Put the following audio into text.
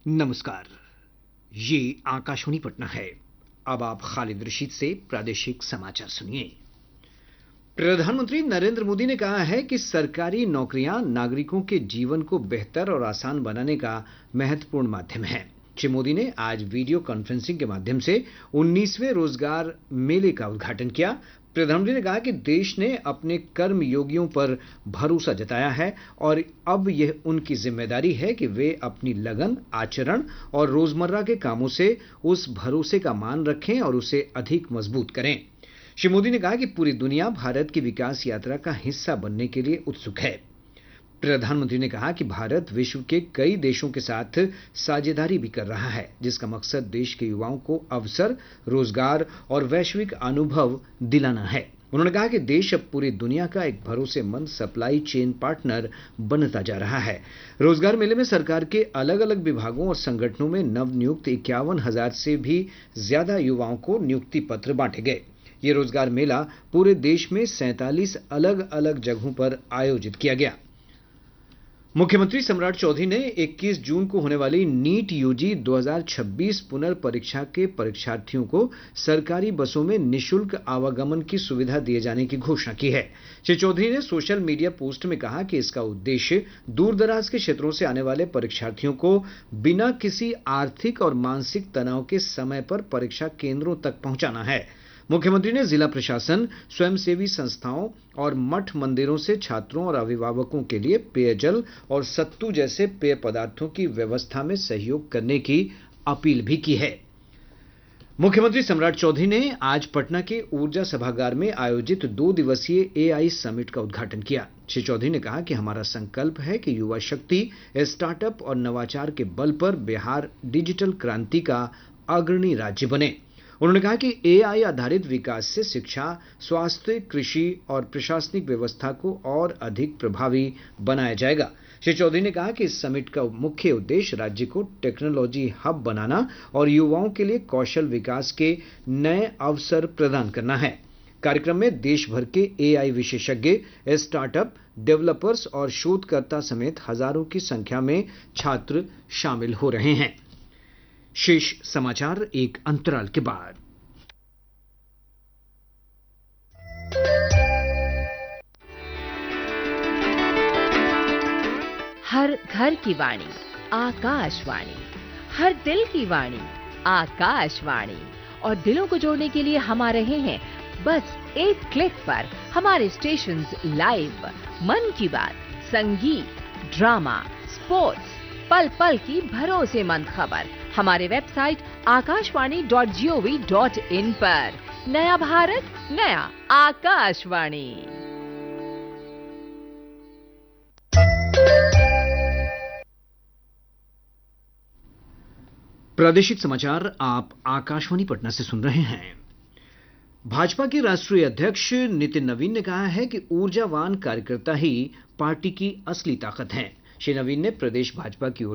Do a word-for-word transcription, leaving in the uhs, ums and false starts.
नमस्कार। ये आकाशवाणी पटना है। अब आप खालिद रशीद से प्रादेशिक समाचार सुनिए। प्रधानमंत्री नरेंद्र मोदी ने कहा है कि सरकारी नौकरियां नागरिकों के जीवन को बेहतर और आसान बनाने का महत्वपूर्ण माध्यम है। श्री मोदी ने आज वीडियो कॉन्फ्रेंसिंग के माध्यम से उन्नीसवें रोजगार मेले का उद्घाटन किया। प्रधानमंत्री ने कहा कि देश ने अपने कर्मयोगियों पर भरोसा जताया है और अब यह उनकी जिम्मेदारी है कि वे अपनी लगन, आचरण और रोजमर्रा के कामों से उस भरोसे का मान रखें और उसे अधिक मजबूत करें। श्री मोदी ने कहा कि पूरी दुनिया भारत की विकास यात्रा का हिस्सा बनने के लिए उत्सुक है। प्रधानमंत्री ने कहा कि भारत विश्व के कई देशों के साथ साझेदारी भी कर रहा है, जिसका मकसद देश के युवाओं को अवसर, रोजगार और वैश्विक अनुभव दिलाना है। उन्होंने कहा कि देश अब पूरी दुनिया का एक भरोसेमंद सप्लाई चेन पार्टनर बनता जा रहा है। रोजगार मेले में सरकार के अलग अलग विभागों और संगठनों में नवनियुक्त इक्यावन हजार से भी ज्यादा युवाओं को नियुक्ति पत्र बांटे गए। ये रोजगार मेला पूरे देश में सैंतालीस अलग अलग जगहों पर आयोजित किया गया। मुख्यमंत्री सम्राट चौधरी ने इक्कीस जून को होने वाली नीट यूजी दो हज़ार छब्बीस पुनर्परीक्षा के परीक्षार्थियों को सरकारी बसों में निःशुल्क आवागमन की सुविधा दिए जाने की घोषणा की है। श्री चौधरी ने सोशल मीडिया पोस्ट में कहा कि इसका उद्देश्य दूर दराज के क्षेत्रों से आने वाले परीक्षार्थियों को बिना किसी आर्थिक और मानसिक तनाव के समय पर परीक्षा केंद्रों तक पहुंचाना है। मुख्यमंत्री ने जिला प्रशासन, स्वयंसेवी संस्थाओं और मठ मंदिरों से छात्रों और अभिभावकों के लिए पेयजल और सत्तू जैसे पेय पदार्थों की व्यवस्था में सहयोग करने की अपील भी की है। मुख्यमंत्री सम्राट चौधरी ने आज पटना के ऊर्जा सभागार में आयोजित दो दिवसीय एआई समिट का उद्घाटन किया। श्री चौधरी ने कहा कि हमारा संकल्प है कि युवा शक्ति, स्टार्टअप और नवाचार के बल पर बिहार डिजिटल क्रांति का अग्रणी राज्य बने। उन्होंने कहा कि एआई आधारित विकास से शिक्षा, स्वास्थ्य, कृषि और प्रशासनिक व्यवस्था को और अधिक प्रभावी बनाया जाएगा। श्री चौधरी ने कहा कि इस समिट का मुख्य उद्देश्य राज्य को टेक्नोलॉजी हब बनाना और युवाओं के लिए कौशल विकास के नए अवसर प्रदान करना है। कार्यक्रम में देश भर के एआई विशेषज्ञ, स्टार्टअप, डेवलपर्स और शोधकर्ता समेत हजारों की संख्या में छात्र शामिल हो रहे हैं। शेष समाचार एक अंतराल के बाद। हर घर की वाणी आकाशवाणी, हर दिल की वाणी आकाशवाणी। और दिलों को जोड़ने के लिए हम आ रहे हैं बस एक क्लिक पर। हमारे स्टेशंस लाइव, मन की बात, संगीत, ड्रामा, स्पोर्ट्स, पल पल की भरोसेमंद खबर हमारे website Akashvani dot G O V dot in पर। नया भारत, नया आकाशवाणी। प्रादेशिक समाचार आप आकाशवाणी पटना से सुन रहे हैं। भाजपा के राष्ट्रीय अध्यक्ष नितिन नवीन ने कहा है कि ऊर्जावान कार्यकर्ता ही पार्टी की असली ताकत हैं। श्री नवीन ने प्रदेश भाजपा की ओर